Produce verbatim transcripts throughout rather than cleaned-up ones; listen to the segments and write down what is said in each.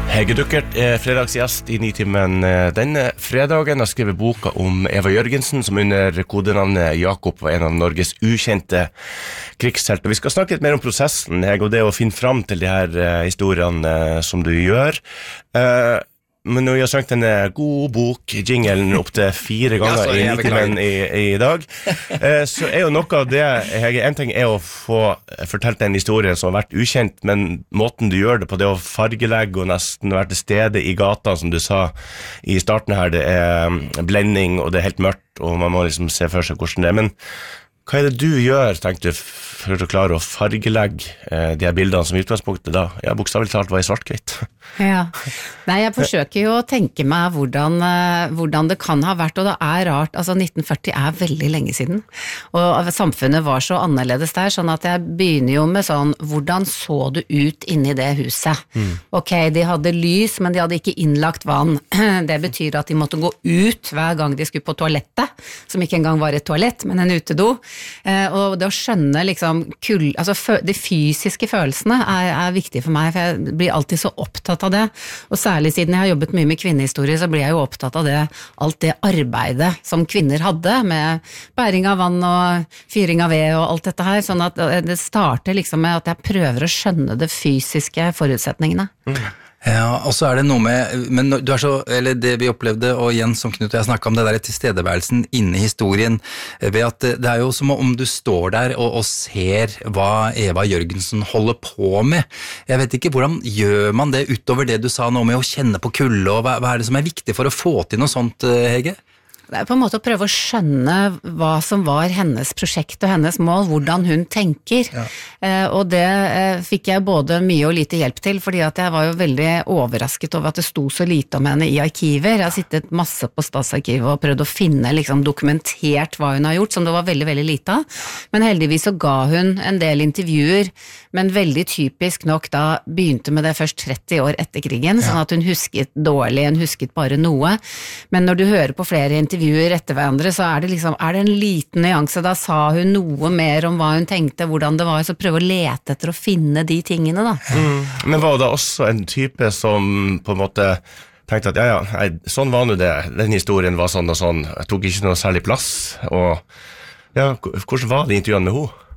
Hege Duckert er fredagsgjest I Nitimen denne fredagen. Har skrevet boka om Eva Jørgensen, som under kodenavnet Jakob var en av Norges ukjente krigshelter. Vi skal snakke litt mer om prosessen, Hege, og det å finne fram til de her uh, historiene uh, som du gjør. Uh, Men når jeg har sagt en god bok, jinglen opp til fire ganger ja, I Nitimen I, I dag, eh, så er jo noe av det, jeg, en ting er å få fortalt en historie som har vært ukjent, men måten du gjør det på, det å fargelegge og nesten være til stede I gata, som du sa I starten her, det er blending, og det er helt mørkt, og man må liksom se for seg hvordan det er, men hva er det du gjør, tenkte du, for å klare å fargelegge eh, de her bildene som I utgangspunktet da, ja, bokstavelig talt var I svart-hvitt? Ja, nei, jeg forsøker jo å tenke meg hvordan, uh, hvordan det kan ha vært, og det er rart, altså nitten førti er veldig lenge siden, og samfunnet var så annerledes der, sånn at jeg begynner jo med sånn, hvordan så du ut inni det huset? Mm. Ok, de hadde lys, men de hadde ikke innlagt vann. Det betyr at de måtte gå ut hver gang de skulle på toalettet, som ikke engang var et toalett, men en utedo. Uh, og det å skjønne liksom, kul, altså de fysiske følelsene er, er viktig for meg, for jeg blir alltid så opptatt av det, og særlig siden jeg har jobbet mye med kvinnehistorie, så blir jeg jo opptatt av det, alt det arbeidet som kvinner hadde, med bæring av vann og fyring av ved og alt dette her, sånn at det starter liksom med at jeg prøver å skjønne det fysiske forutsetningene. Mm. Ja, og så er det noe med, men du er så, eller det vi opplevde, og igjen som Knut og jeg snakket om det der tilstedeværelsen inne I historien, ved at det er jo som om du står der og, og ser hva Eva Jørgensen holder på med. Jeg vet ikke, hvordan gjør man det utover det du sa nå med å kjenne på kulde, og hva, hva er det som er viktig for å få til noe sånt, Hege? Det er på en måte å prøve å skjønne hva som var hennes prosjekt og hennes mål, hvordan hun tenker. Ja. Eh, og det eh, fikk jeg både mye og lite hjelp til, fordi at jeg var jo veldig overrasket over at det sto så lite om henne I arkiver. Jeg har sittet masse på Statsarkivet og prøvd å finne liksom, dokumentert hva hun har gjort, som det var veldig, veldig lite av. Men heldigvis så ga hun en del intervjuer, men veldig typisk nok da begynte med det først tretti år etter krigen, ja. Sånn at hun husket dårlig, hun husket bare noe. Men når du hører på flere intervjuer, intervjuer etter hverandre, så er det liksom, er det en liten nyanse, da sa hun noe mer om hva hun tenkte, hvordan det var, så prøv å lete etter å finne de tingene da. Mm. Men var det også en type som på en måte tenkte at ja, ja, nei, sånn var nå det, den historien var sånn og sånn, jeg tok ikke noe særlig plass, og ja, hvordan var det intervjuene med henne?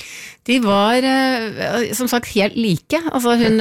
De var, som sagt, helt like. Altså, hun,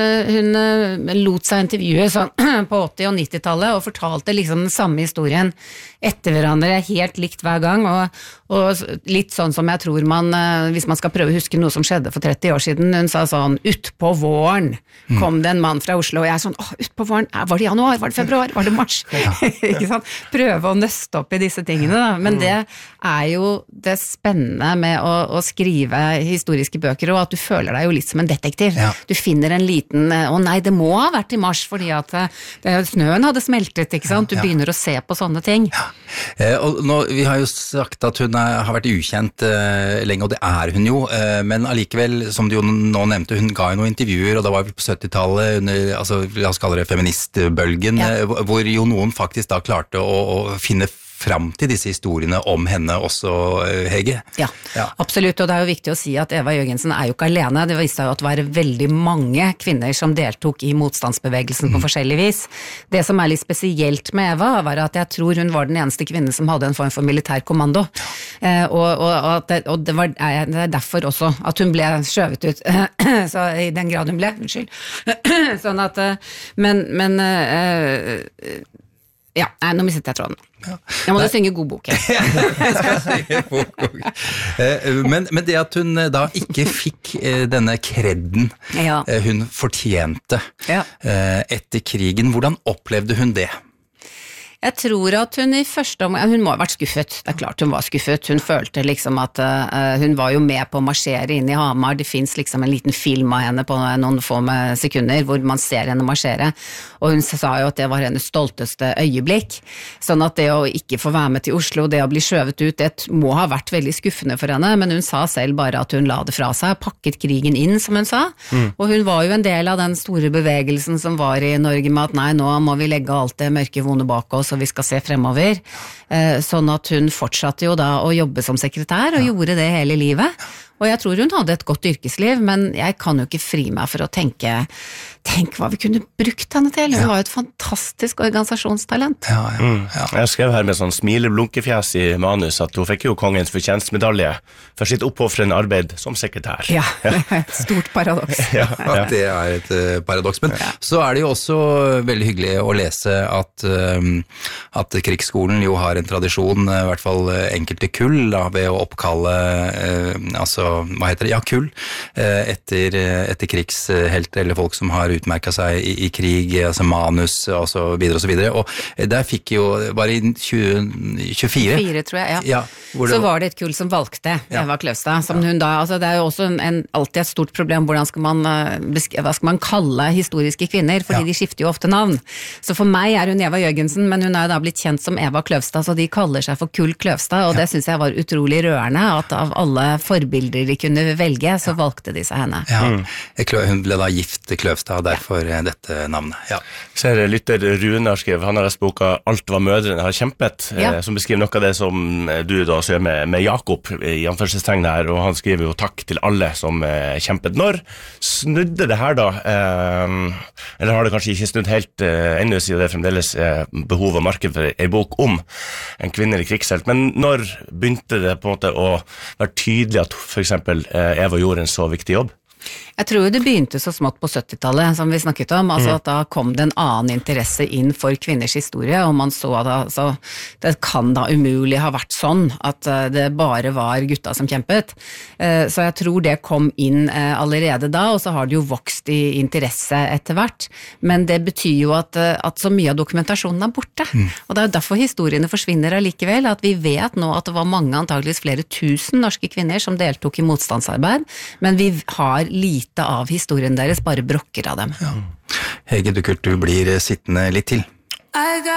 hun lot seg intervjue sånn på åtti- og nittitallet og fortalte liksom den samme historien etter hverandre, helt likt hver gang, og, og litt sånn som jeg tror man, hvis man skal prøve å huske noe som skjedde for tretti år siden, hun sa sånn, ut på våren kom det en mann fra Oslo, og jeg sånn, åh, ut på våren, var det januar, var det februar, var det mars? Ja. Ikke sant? Prøve å nøste opp I disse tingene, da. Men det er jo det spennende med å, å skrive historiske bøker, og at du føler deg jo litt som en detektiv. Ja. Du finner en liten, å nei, det må ha vært I mars, fordi at det, snøen hadde smeltet, ikke sant? Du ja. Begynner å se på sånne ting. Ja. Eh, og nå, vi har jo sagt at hun er, har vært ukjent eh, lenge, og det er hun jo, eh, men allikevel, som du jo nå nevnte, hun ga jo noen intervjuer, og det var vel på syttitallet, under, altså, la oss kalle det feministbølgen, ja. eh, hvor jo noen faktisk da klarte å, å finne fram til disse historiene om henne også, Hege. Ja, ja, absolutt, og det er jo viktig å si at Eva Jørgensen er jo ikke alene, det viste seg jo at det var veldig mange kvinner som deltok I motstandsbevegelsen på mm. forskjellig vis. Det som er litt spesielt med Eva var at jeg tror hun var den eneste kvinnen som hadde en form for militær kommando, eh, og, og, og, det, og det, var, det er derfor også at hun ble skjøvet ut, så I den grad hun ble, unnskyld. Sånn at, men, men eh, ja, nei, nå mistet jeg tråden. Ja. Jeg må da synge god bok. Jeg skal synge god bok. Men, men det at hun da ikke fikk denne kredden ja. hun fortjente ja. etter krigen, hvordan opplevde hun det? Jeg tror at hun I første omgang, hun må ha vært skuffet, det er klart hun var skuffet, hun følte liksom at uh, hun var jo med på å marsjere inn I Hamar, det finnes liksom en liten film av henne på noen få sekunder hvor man ser henne marsjere, og hun sa jo at det var hennes stolteste øyeblikk, sånn at det å ikke få være med til Oslo, det å bli skjøvet ut, det må ha vært veldig skuffende for henne, men hun sa selv bare at hun la det fra seg, pakket krigen inn som hun sa, mm. og hun var jo en del av den store bevegelsen som var I Norge med at nei, nå må vi legge alt det mørke vonde bak oss, og vi skal se fremover, sånn at hun fortsatte jo da å jobbe som sekretær, og ja. Gjorde det hele livet, Og jeg tror hun hadde et godt yrkesliv, men jeg kan jo ikke fri meg for å tenke, tenk hva vi kunne brukt henne til. Hun ja. var jo et fantastisk organisasjonstalent. Ja, ja, ja. Mm. Jeg skrev her med sånn smileblunkefjes i manus at hun fikk jo kongens fortjenstmedalje for sitt oppofrende arbeid som sekretær. Ja, et stort paradoks. ja, ja, det er et uh, paradoks. Men ja. så er det jo også veldig hyggelig å lese at, um, at krigsskolen jo har en tradisjon, i hvert fall enkelte kull, da, ved å oppkalle uh, altså, hva heter det? Ja, kull, uh, etter, etter krigshelter eller folk som har utmerket seg i, i krig, altså manus og så videre og så videre. Og der fikk jo, bare i tjue tjuefire tjuefire, tror jeg, ja. ja hvor det så var det et kull som valgte ja. Eva Kløvstad, som hun da, altså det er jo også en, en, alltid et stort problem, hvordan skal man, hva skal man kalle historiske kvinner, fordi ja. de skifter jo ofte navn. Så for meg er hun Eva Jørgensen, men hun er jo da blitt kjent som Eva Kløvstad, så de kaller seg for Kull Kløvstad, og ja. det synes jeg var utrolig rørende, at av alle forbilder de kunne velge, så ja. valgte de seg henne. Ja, hun ble da gift Kløvstad, og derfor ja. dette navnet. Ja. Ser lytter Runar skrev, han har lest boka Alt hva mødrene har kjempet, ja. eh, som beskriver noe av det som du da ser med, med Jakob i anførselstegn her, og han skriver jo takk til alle som eh, kjempet. Når snudde det her da? Eh, eller har det kanskje ikke snudd helt eh, ennå, siden det fremdeles er behov og marked for en bok om en kvinnelig krigshelt, men når begynte det på en måte å være tydelig at for eksempel eh, Eva gjorde en så viktig jobb? Jeg tror det begynte så smått på syttitallet, som vi snakket om, altså mm. at da kom det en annen interesse inn for kvinners historie, og man så da, så det kan da umulig ha vært sånn at det bare var gutta som kjempet. Så jeg tror det kom inn allerede da, og så har det jo vokst i interesse etter hvert, men det betyr jo at, at så mye av dokumentasjonen er borte, mm. og det er jo derfor historiene forsvinner allikevel, at vi vet nå at det var mange, antageligvis flere tusen norske kvinner som deltok i motstandsarbeid, men vi har lite av historien deres, bare brokker av dem. Ja. Hege Duckert, du blir sittende litt til.